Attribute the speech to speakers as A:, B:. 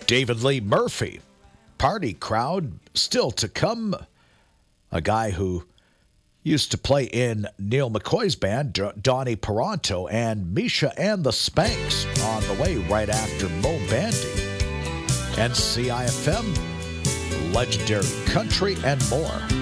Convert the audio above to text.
A: David Lee Murphy, Party Crowd, still to come. A guy who used to play in Neil McCoy's band, Donnie Peranto, and Misha and the Spanks on the way right after Mo Bandy. And CIFM, legendary country, and more.